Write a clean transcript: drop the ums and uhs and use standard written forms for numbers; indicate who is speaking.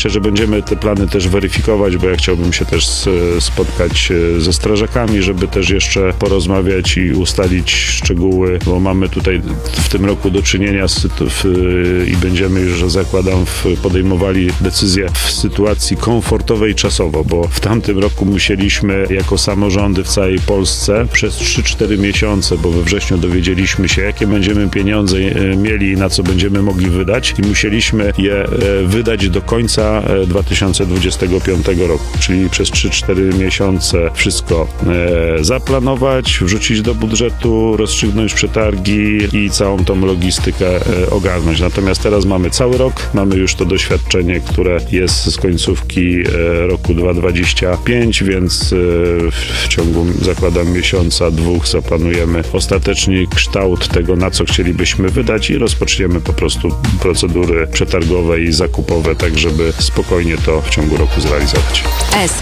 Speaker 1: myślę, że będziemy te plany też weryfikować, bo ja chciałbym się też spotkać ze strażakami, żeby też jeszcze porozmawiać i ustalić szczegóły, bo mamy tutaj w tym roku do czynienia i będziemy już, zakładam, podejmowali decyzje w sytuacji komfortowej czasowo, bo w tamtym roku musieliśmy jako samorządy w całej Polsce przez 3-4 miesiące, bo we wrześniu dowiedzieliśmy się, jakie będziemy pieniądze mieli i na co będziemy mogli wydać i musieliśmy je wydać do końca 2025 roku, czyli przez 3-4 miesiące wszystko zaplanować, wrzucić do budżetu, rozstrzygnąć przetargi i całą tą logistykę ogarnąć. Natomiast teraz mamy cały rok, mamy już to doświadczenie, które jest z końcówki roku 2025, więc w ciągu, zakładam, miesiąca, 2 zaplanujemy ostateczny kształt tego, na co chcielibyśmy wydać i rozpoczniemy po prostu procedury przetargowe i zakupowe, tak żeby spokojnie to w ciągu roku zrealizować.